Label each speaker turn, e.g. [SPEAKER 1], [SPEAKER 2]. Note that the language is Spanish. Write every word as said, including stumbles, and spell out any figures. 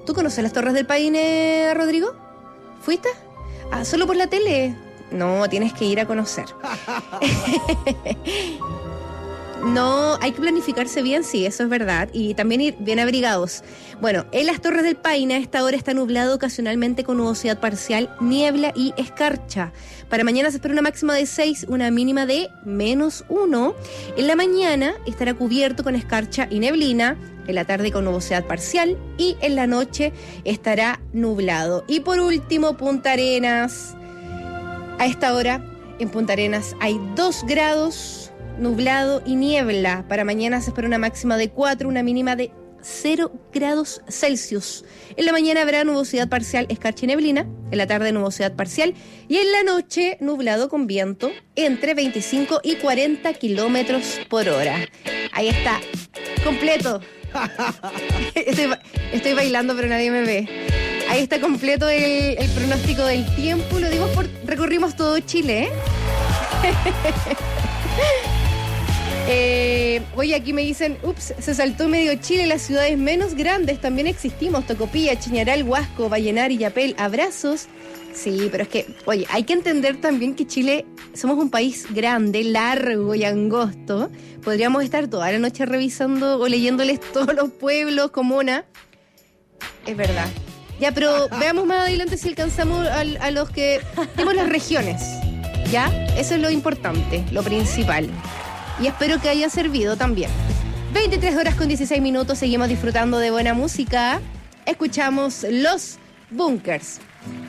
[SPEAKER 1] ¿Tú conoces las Torres del Paine, Rodrigo? ¿Fuiste? Ah, ¿solo por la tele? No, tienes que ir a conocer. No, hay que planificarse bien, sí, eso es verdad. Y también ir bien abrigados. Bueno, en las Torres del Paine a esta hora está nublado ocasionalmente con nubosidad parcial, niebla y escarcha. Para mañana se espera una máxima de seis, una mínima de menos uno. En la mañana estará cubierto con escarcha y neblina. En la tarde con nubosidad parcial y en la noche estará nublado. Y por último, Punta Arenas. A esta hora en Punta Arenas hay dos grados, nublado y niebla. Para mañana se espera una máxima de cuatro, una mínima de cero grados Celsius. En la mañana habrá nubosidad parcial, escarcha y neblina. En la tarde nubosidad parcial. Y en la noche nublado con viento entre veinticinco y cuarenta kilómetros por hora. Ahí está, completo. Estoy, estoy bailando pero nadie me ve. Ahí está completo el, el pronóstico del tiempo. Lo digo por recorrimos todo Chile, ¿eh? Eh, oye, aquí me dicen, ups, se saltó medio Chile, las ciudades menos grandes también existimos, Tocopilla, Chañaral, Huasco, Vallenar y Yapel, abrazos. Sí, pero es que, oye, hay que entender también que Chile, somos un país grande, largo y angosto. Podríamos estar toda la noche revisando o leyéndoles todos los pueblos, comunas. Es verdad. Ya, pero veamos más adelante si alcanzamos a, a los que tenemos las regiones. ¿Ya? Eso es lo importante, lo principal. Y espero que haya servido también. veintitrés horas con dieciséis minutos, seguimos disfrutando de buena música. Escuchamos Los Bunkers.